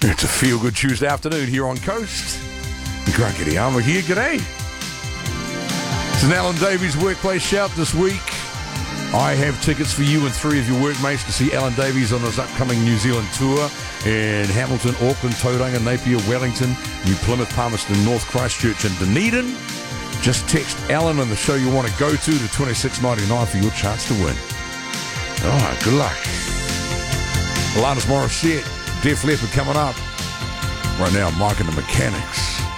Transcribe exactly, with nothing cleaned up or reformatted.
It's a feel-good Tuesday afternoon here on Coast. Crackety Armour here, g'day. It's an Alan Davies Workplace Shout this week. I have tickets for you and three of your workmates to see Alan Davies on his upcoming New Zealand tour in Hamilton, Auckland, Tauranga, Napier, Wellington, New Plymouth, Palmerston, North Christchurch and Dunedin. Just text Alan on the show you want to go to to twenty-six ninety-nine for your chance to win. All right, good luck. Alanis Morissette, Def Leppard coming up. Right now, Mike and the Mechanics.